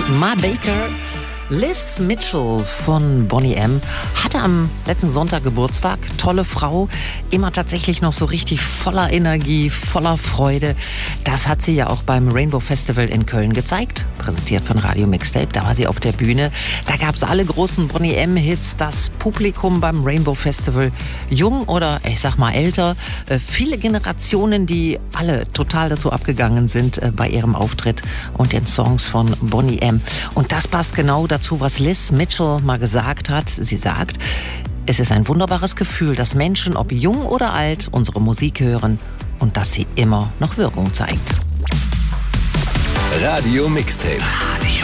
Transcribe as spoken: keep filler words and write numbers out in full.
Ma Baker. Liz Mitchell von Boney M. hatte am letzten Sonntag Geburtstag. Tolle Frau, immer tatsächlich noch so richtig voller Energie, voller Freude. Das hat sie ja auch beim Rainbow Festival in Köln gezeigt, präsentiert von Radio Mixtape. Da war sie auf der Bühne. Da gab es alle großen Boney M-Hits. Das Publikum beim Rainbow Festival, jung oder ich sag mal älter. Viele Generationen, die alle total dazu abgegangen sind bei ihrem Auftritt und den Songs von Boney M. Und das passt genau dazu, was Liz Mitchell mal gesagt hat. Sie sagt, es ist ein wunderbares Gefühl, dass Menschen, ob jung oder alt, unsere Musik hören und dass sie immer noch Wirkung zeigt. Radio Mixtape. Radio